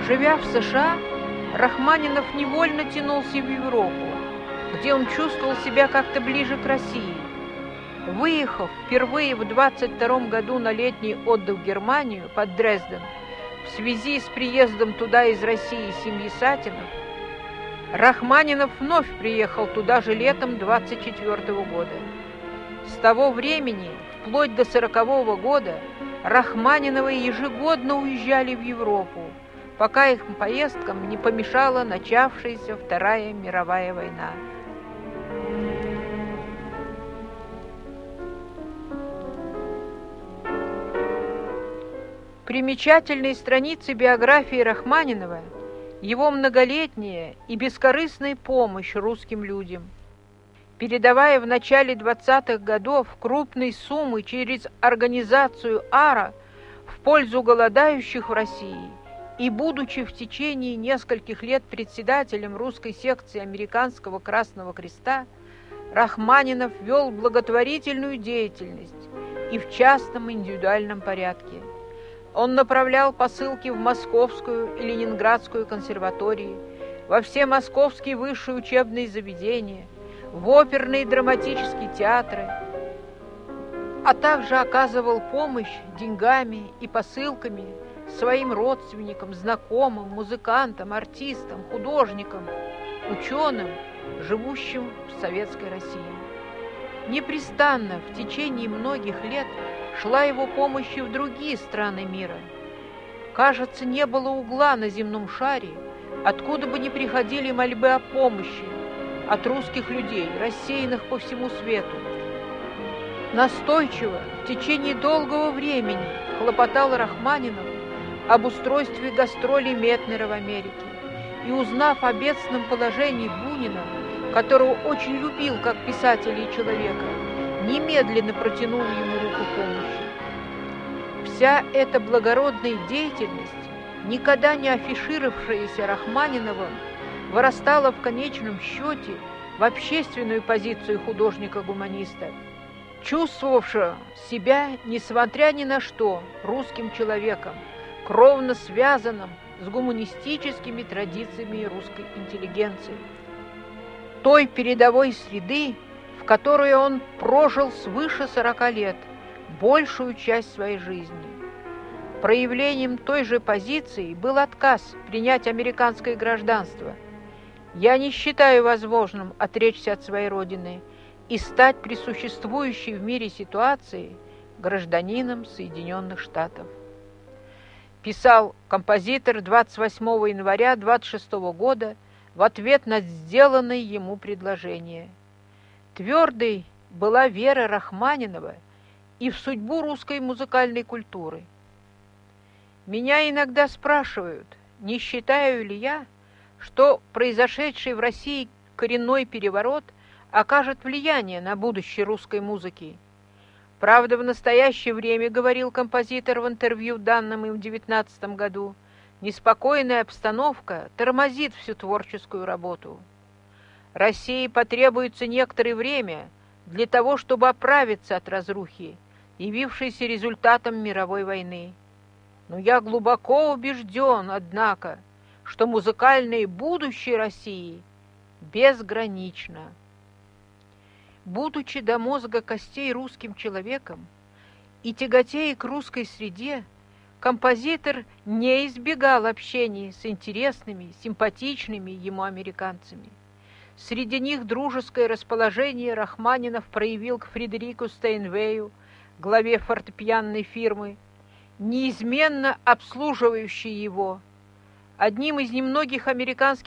Живя в США, Рахманинов невольно тянулся в Европу, где он чувствовал себя как-то ближе к России. Выехав впервые в 22 году на летний отдых в Германию под Дрезден, в связи с приездом туда из России семьи Сатинов, Рахманинов вновь приехал туда же летом 24 года. С того времени, вплоть до 40-го года, Рахманиновы ежегодно уезжали в Европу, пока их поездкам не помешала начавшаяся Вторая мировая война. Примечательной страницей биографии Рахманинова его многолетняя и бескорыстная помощь русским людям. Передавая в начале 20-х годов крупные суммы через организацию АРА в пользу голодающих в России и будучи в течение нескольких лет председателем русской секции Американского Красного Креста, Рахманинов вел благотворительную деятельность и в частном индивидуальном порядке. Он направлял посылки в Московскую и Ленинградскую консерватории, во все московские высшие учебные заведения, в оперные и драматические театры, а также оказывал помощь деньгами и посылками своим родственникам, знакомым, музыкантам, артистам, художникам, ученым, живущим в Советской России. Непрестанно в течение многих лет шла его помощь и в другие страны мира. Кажется, не было угла на земном шаре, откуда бы ни приходили мольбы о помощи от русских людей, рассеянных по всему свету. Настойчиво в течение долгого времени хлопотал Рахманинов об устройстве гастролей Метнера в Америке и, узнав о бедственном положении Бунина, которого очень любил как писателя и человека, немедленно протянул ему руку помощи. Вся эта благородная деятельность, никогда не афишировавшаяся Рахманиновым, вырастала в конечном счете в общественную позицию художника-гуманиста, чувствовавшего себя, несмотря ни на что, русским человеком, кровно связанным с гуманистическими традициями русской интеллигенции, той передовой среды, в которой он прожил свыше 40 лет, большую часть своей жизни. Проявлением той же позиции был отказ принять американское гражданство. Я не считаю возможным отречься от своей родины и стать при существующей в мире ситуации гражданином Соединенных Штатов. Писал композитор 28 января 26 года в ответ на сделанное ему предложение. Твердой была вера Рахманинова и в судьбу русской музыкальной культуры. Меня иногда спрашивают, не считаю ли я, что произошедший в России коренной переворот окажет влияние на будущее русской музыки. Правда, в настоящее время, говорил композитор в интервью, данном им в 19 году, неспокойная обстановка тормозит всю творческую работу. России потребуется некоторое время для того, чтобы оправиться от разрухи, явившейся результатом мировой войны. Но я глубоко убежден, однако, что музыкальное будущее России безгранично. Будучи до мозга костей русским человеком и тяготея к русской среде, композитор не избегал общения с интересными, симпатичными ему американцами. Среди них дружеское расположение Рахманинов проявил к Фредерику Стейнвею, главе фортепианной фирмы, неизменно обслуживающей его. Одним из немногих американских